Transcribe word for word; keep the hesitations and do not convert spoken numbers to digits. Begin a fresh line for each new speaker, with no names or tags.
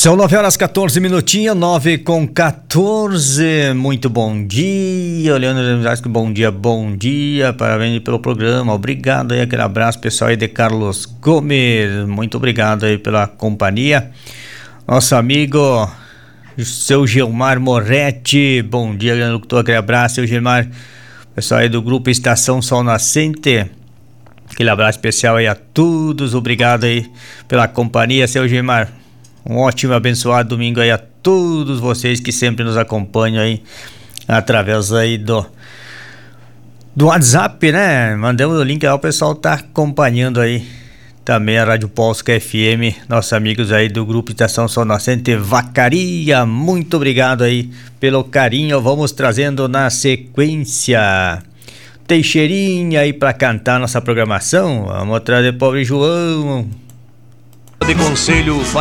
São nove horas quatorze minutinhos, nove com quatorze. Muito bom dia, Leandro. Bom dia, bom dia. Parabéns pelo programa. Obrigado aí, aquele abraço pessoal aí de Carlos Gomes. Muito obrigado aí pela companhia. Nosso amigo seu Gilmar Moretti. Bom dia, grande locutor. Aquele abraço, seu Gilmar. Pessoal aí do grupo Estação Sol Nascente. Aquele abraço especial aí a todos. Obrigado aí pela companhia, seu Gilmar. Um ótimo e abençoado domingo aí a todos vocês que sempre nos acompanham aí através aí do do WhatsApp, né? Mandamos o link lá, o pessoal tá acompanhando aí também a Rádio Polska F M, nossos amigos aí do grupo Estação Sol Nascente Vacaria. Muito obrigado aí pelo carinho. Vamos trazendo na sequência Teixeirinha aí pra cantar nossa programação. Vamos trazer Pobre João
de conselho